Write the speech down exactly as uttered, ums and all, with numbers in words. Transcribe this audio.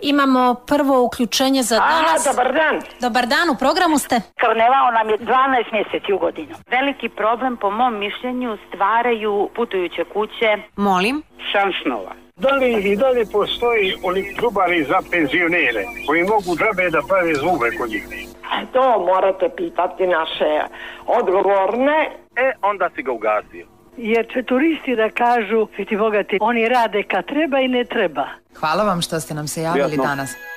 Imamo prvo uključenje za danas. Aha, dobar dan. Dobar dan, u programu ste. Karnevao nam je dvanaest mjeseci u godinu. Veliki problem po mom mišljenju stvaraju putujuće kuće. Molim. Šansnova. Da li i dalje postoji oni klubari za penzionere koji mogu džabe da prave zube kod njih? To morate pitati naše odgovorne. E, onda si ga ugasio. Jer će turisti da kažu, svi ti bogati, oni rade kad treba i ne treba. Hvala vam što ste nam se javili Prijatno. danas.